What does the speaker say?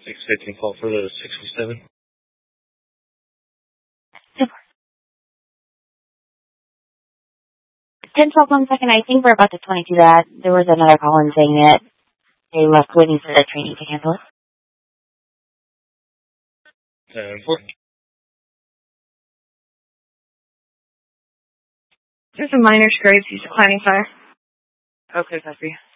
615 call for the 617. 10-12 1 second. I think we're about to 22 that. There was another call in saying that they left waiting for the training to cancel it. 10-4. There's a minor scrape. He's declining fire. Okay, copy.